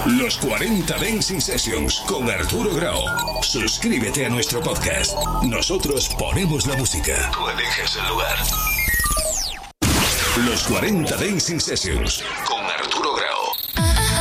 Los 40 Dancing Sessions con Arturo Grau. Suscríbete a nuestro podcast. Nosotros ponemos la música. Tú eliges el lugar. Los 40 Dancing Sessions con